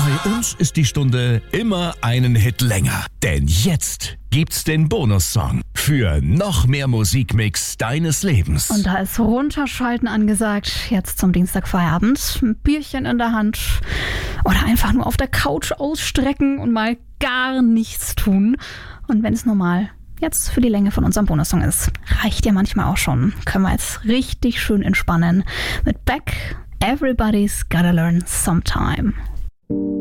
Bei uns ist die Stunde immer einen Hit länger. Denn jetzt gibt's den Bonussong für noch mehr Musikmix deines Lebens. Und da ist Runterschalten angesagt. Jetzt zum Dienstagfeierabend. Ein Bierchen in der Hand. Oder einfach nur auf der Couch ausstrecken und mal gar nichts tun. Und wenn es normal jetzt für die Länge von unserem Bonussong ist, reicht ja manchmal auch schon. Können wir jetzt richtig schön entspannen mit Beck. Everybody's Gotta Learn Sometime.